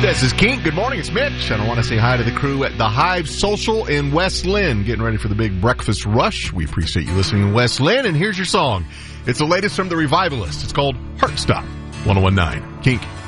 This is Kink. Good morning, it's Mitch. And I want to say hi to the crew at the Hive Social in West Lynn, getting ready for the big breakfast rush. We appreciate you listening in West Lynn, and here's your song. It's the latest from the Revivalists. It's called Heartstop. 101.9 Kink.